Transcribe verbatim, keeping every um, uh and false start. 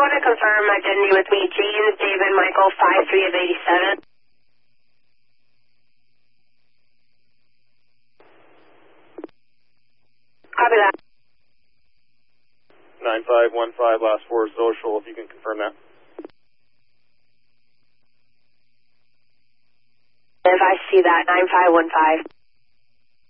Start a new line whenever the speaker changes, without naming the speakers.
want to confirm identity with me? James, David, Michael, five three of eighty-seven. Copy that.
nine five one five, last four social, if you can confirm that.
If I see that, nine five one five.